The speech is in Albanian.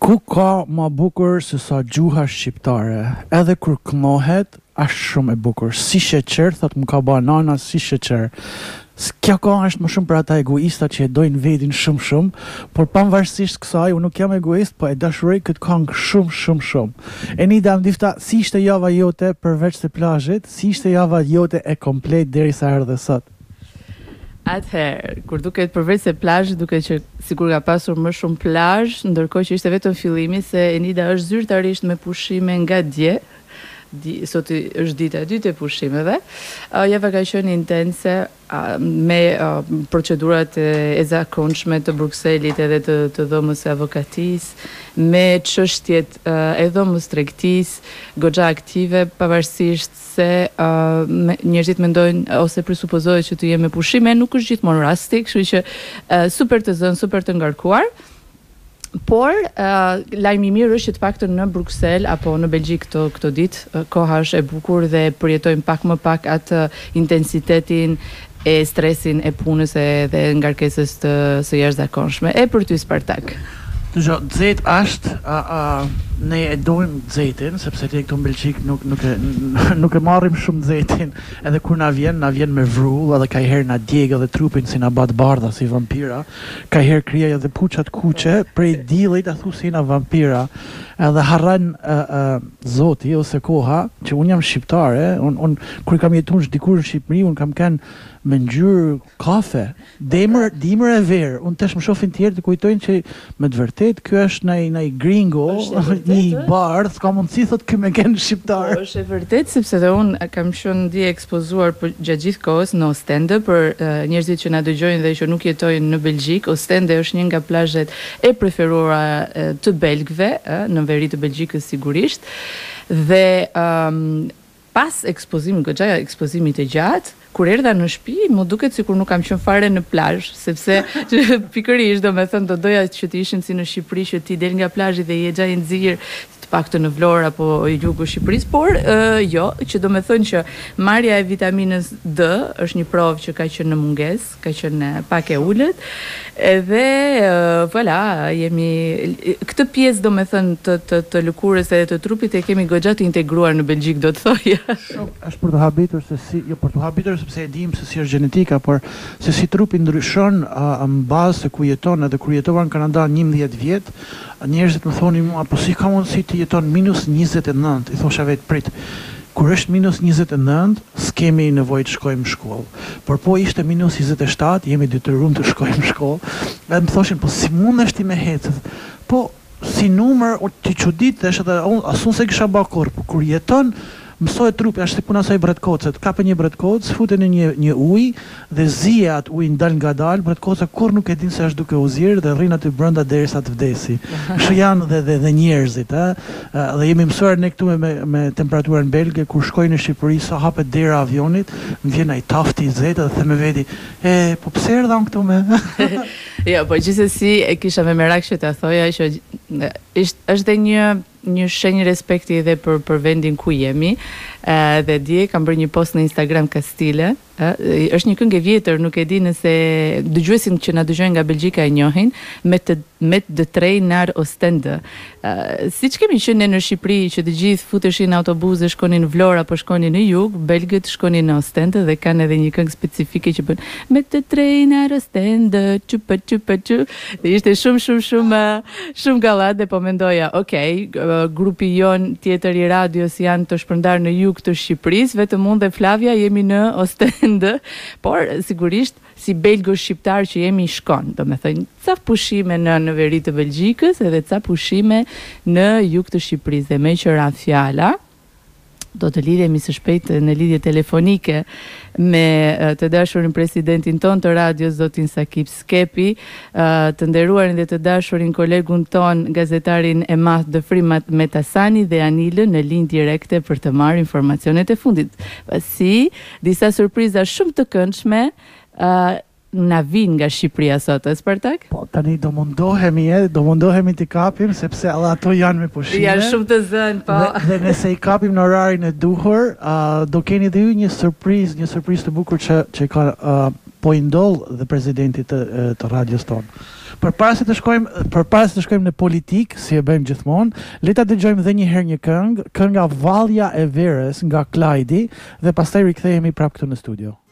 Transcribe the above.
Ku ka ma bukur se sa gjuha shqiptare, edhe kur kënohet, është shumë e bukur. Si sheqer, thot më ka ba nana, si sheqer. Kjo ka është më shumë për ata egoista që e dojnë vedin shumë, por pavarësisht kësaj, unë nuk jam egoist, po e dashuroj këtë këngë shumë. E një dam difta, si ishte java jote përveç të plazhit, si ishte java jote e komplet derisa erdhe sot? Atëherë, kur duket përveç se plazhit, duket që sikur ka pasur më shumë plazh, ndërkohë që ishte vetëm fillimi, se Enida është zyrtarisht me pushime nga dje. Sot është dita e dytë e pushimeve. Java ka qenë intense me procedurat e zakonshme të Brukselit edhe të dhomës së avokatisë, me çështjet e dhomës tregtisë, goxha aktive, pavarësisht se njerëzit mendojnë ose presupozohet që të jemi pushime, nuk është gjithmonë rasti, kështu që super të zënë, super të ngarkuar. Por, lajmi i mirë është që të paktën në Bruksel apo në Belgjik këto ditë, koha është e bukur dhe përjetojmë pak më pak atë intensitetin e stresin e punës dhe ngarkesës së jashtëzakonshme. E për ty Spartak. Dzet është, ne e dojmë dzetin, sepse ti këtu në Belgjik nuk e marrim shumë dzetin, edhe kur na vjen me vrull, edhe ka herë na djeg edhe trupin si na bat bardha si vampira, ka herë kryej edhe puçat kuqe, prej dillit a thu si na vampira, edhe harran zoti ose koha, që unë jam shqiptare, unë kur kam jetuar dikur në Shqipëri, unë kam kanë me ngjyrë kafe, dimër e verë. Unë tash më shohin tjerë të kujtojnë që me të vërtet ky është ndaj gringo, një bardh, s'ka mundësi thot ky me kanë shqiptar. Është e vërtet sepse dhe unë kam qenë ndje ekspozuar gjatë gjithë kohës në Ostende për njerëzit që na dëgjojnë dhe që nuk jetojnë në Belgjik. Ostende është një nga plazhet e preferuara të belgëve, në veri të Belgjikës sigurisht. Dhe pas goxha ekspozimit të gjatë, kur erdha në shtëpi, më duket sikur nuk kam qenë fare në plazh, sepse pikërisht domethënë do doja që të ishin si në Shqipëri, që ti del nga plazhi dhe je xha i nxirr, të paktën në Vlorë apo jugu Shqipërisë, por jo, që domethënë që marrja e vitaminës D është një provë që ka qenë në mungesë, ka qenë pak e ulët, edhe voilà, jemi këtë pjesë domethënë të lëkurës edhe të trupit e kemi goxha të integruar në Belgjik, do të thoja. Është për të habitur sepse e dim se si është gjenetika, por se si trupi ndryshon në bazë se ku jeton, edhe kur jetova në Kanada 11 vjet, njerëzit më thonin mua, po si ka mundësi të jeton -29? I thosha vetë prit. Kur është -29, s'kemi nevojë të shkojmë në shkollë. Por po ishte -27, jemi detyruar të shkojmë në shkollë. Dhe më thoshin, po si mundesh ti me hecet? Po si numër ti çuditesh edhe asun se kisha bërë kur, po kur jeton mësohet trupi, është si puna saj bretkocet, kape një bretkocë, futen në një ujë dhe zi atë ujin dal ngadalë, bretkoca kur nuk e din se është duke u zirë dhe rrin aty brenda derisa të vdesi. Kështu janë dhe njerëzit, dhe jemi mësuar ne këtu me temperaturën belge, kur shkoj në Shqipëri, sa hapet dera avionit, më vjen ai tafti i zetë dhe them me veti, po pse erdha këtu me? Jo, po gjithsesi e kisha me merak që ta thoja që është dhe një shenjë respekti edhe për vendin ku jemi, dhe dje kam bërë një post në Instagram Kastile, është një këngë e vjetër, nuk e di nëse dëgjuesin që na dëgjojnë nga Belgjika e njohin, me the train naar Ostende. Siç kemi qenë në Shqipëri që të gjithë futeshin në autobus dhe shkonin në Vlorë apo shkonin në jug, belgët shkonin në Ostende dhe kanë edhe një këngë specifike që bën me the train naar Ostende, çupa. Dhe ishte shumë gallat dhe po mendoja, okay, grupi jon tjetër i radios janë të shpërndar në jug të Shqipërisë, vetëm unë dhe Flavia jemi në Ostende, por sigurisht si belgo shqiptar që jemi shkon, do me thënë, ca pushime në veri të Belgjikës edhe ca pushime në jug të Shqipërisë, dhe me që ra fjala, do të lidhemi së shpejtë në lidhje telefonike me të dashurin presidentin ton të radios, zotin Sakip Skepi, të nderuarin dhe të dashurin kolegun ton, gazetarin e madh Dëfri Metasani dhe Anilën në linjë direkte për të marrë informacionet e fundit. Pasi disa surpriza shumë të këndshme na vinë nga Shqipëria sot, Spartak? Po, tani do mundohemi t'i kapim, sepse edhe ato janë me pushime. Janë shumë të zënë, po. Dhe nëse i kapim në orarin e duhur, do keni dhe ju një surprizë të bukur që ka po i ndodh dhe presidentit të radios tonë. Përpara se të shkojmë në politikë, si e bëjmë gjithmonë, le ta dëgjojmë edhe një herë një këngë, kënga Vallja e Verës nga Klajdi, dhe pastaj rikthehemi prapë këtu në studio.